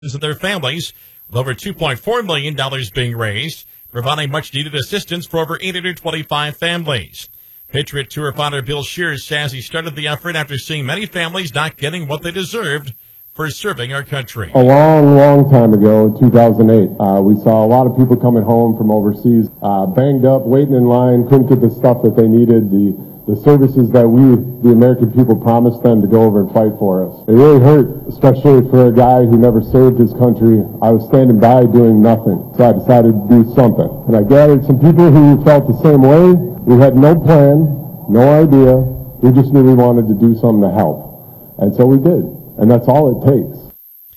and their families, with over $2.4 million being raised, providing much-needed assistance for over 825 families. Patriot Tour founder Bill Shears says he started the effort after seeing many families not getting what they deserved for serving our country. A long, long time ago, in 2008, we saw a lot of people coming home from overseas, banged up, waiting in line, couldn't get the stuff that they needed, the services that we, the American people, promised them to go over and fight for us. It really hurt, especially for a guy who never served his country. I was standing by doing nothing, so I decided to do something. And I gathered some people who felt the same way. We had no plan, no idea. We just knew we wanted to do something to help. And so we did. And that's all it takes.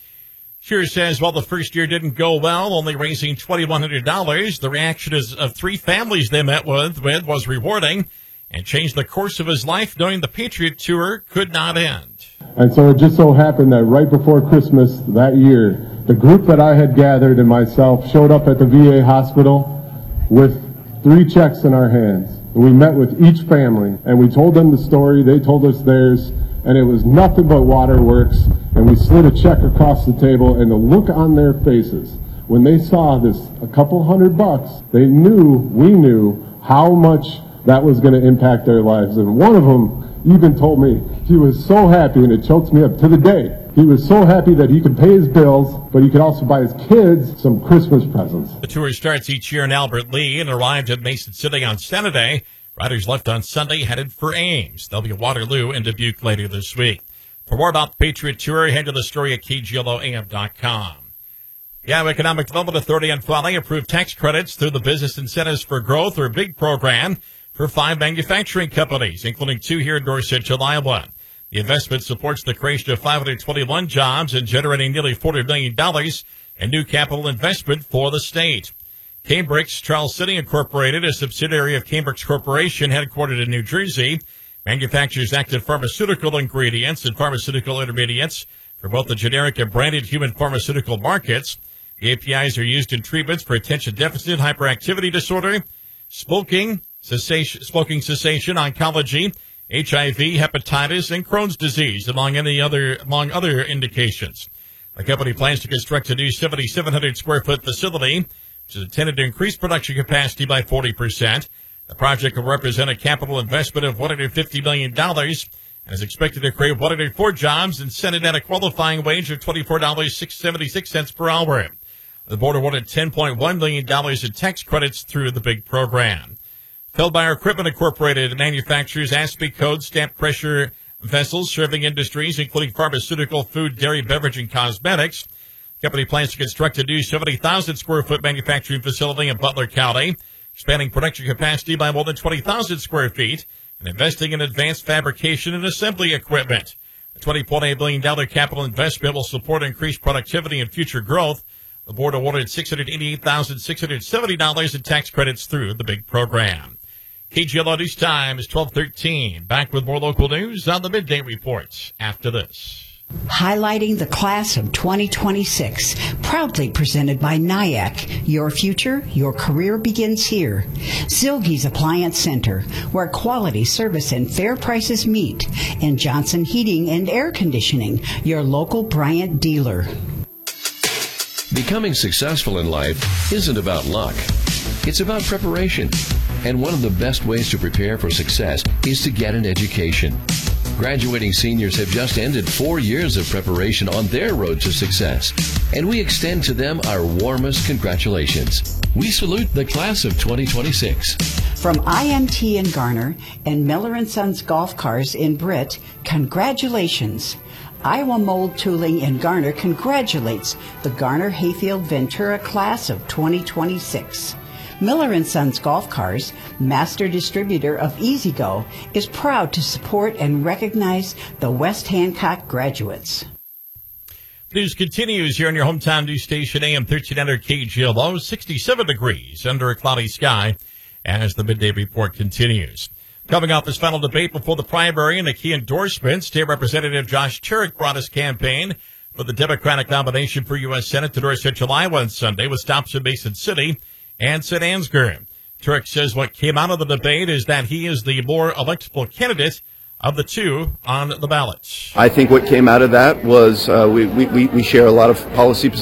Shears says while the first year didn't go well, only raising $2,100, the reaction of three families they met with was rewarding and changed the course of his life, knowing the Patriot Tour could not end. And so it just so happened that right before Christmas that year, the group that I had gathered and myself showed up at the VA hospital with 3 checks in our hands. And we met with each family, and we told them the story, they told us theirs, and it was nothing but waterworks, and we slid a check across the table, and the look on their faces when they saw this, a couple $100, they knew, we knew, how much that was going to impact their lives. And one of them even told me he was so happy, and it chokes me up to the day. He was so happy that he could pay his bills, but he could also buy his kids some Christmas presents. The tour starts each year in Albert Lea and arrived at Mason City on Saturday. Riders left on Sunday headed for Ames. They'll be at Waterloo and Dubuque later this week. For more about the Patriot Tour, head to the story at KGLOAM.com. The Iowa Economic Development Authority on Friday approved tax credits through the Business Incentives for Growth, or BIG program, for 5 manufacturing companies, including 2 here in Dorset, Iowa. The investment supports the creation of 521 jobs and generating nearly $40 million in new capital investment for the state. Cambridge Charles City Incorporated, a subsidiary of Cambridge Corporation headquartered in New Jersey, manufactures active pharmaceutical ingredients and pharmaceutical intermediates for both the generic and branded human pharmaceutical markets. The APIs are used in treatments for attention deficit hyperactivity disorder, smoking cessation, oncology, HIV, hepatitis, and Crohn's disease, among other indications. The company plans to construct a new 7,700 square foot facility, which is intended to increase production capacity by 40%. The project will represent a capital investment of $150 million and is expected to create 104 jobs and send it at a qualifying wage of $24.76 per hour. The board awarded $10.1 million in tax credits through the BIG program. Feldmeyer Equipment Incorporated manufactures ASPE code stamped pressure vessels serving industries including pharmaceutical, food, dairy, beverage, and cosmetics. The company plans to construct a new 70,000 square foot manufacturing facility in Butler County, expanding production capacity by more than 20,000 square feet and investing in advanced fabrication and assembly equipment. The $20.8 billion capital investment will support increased productivity and future growth. The board awarded $688,670 in tax credits through the BIG program. KGLO News Time is 12:13. Back with more local news on the Midday Reports after this. Highlighting the class of 2026, proudly presented by NIAC. Your future, your career begins here. Zilge's Appliance Center, where quality, service, and fair prices meet. And Johnson Heating and Air Conditioning, your local Bryant dealer. Becoming successful in life isn't about luck. It's about preparation. And one of the best ways to prepare for success is to get an education. Graduating seniors have just ended 4 years of preparation on their road to success, and we extend to them our warmest congratulations. We salute the class of 2026. From IMT in Garner and Miller & Sons Golf Cars in Britt, congratulations. Iowa Mold Tooling in Garner congratulates the Garner Hayfield Ventura class of 2026. Miller & Sons Golf Cars, master distributor of E-Z-Go, is proud to support and recognize the West Hancock graduates. News continues here on your hometown news station, AM 1300 KGLO, 67 degrees under a cloudy sky as the Midday Report continues. Coming off his final debate before the primary and a key endorsement, State Representative Josh Turek brought his campaign for the Democratic nomination for U.S. Senate to Dorset, Iowa on Sunday with stops in Mason City and St. Ansgar. Turek says what came out of the debate is that he is the more electable candidate of the two on the ballot. I think what came out of that was we share a lot of policy positions.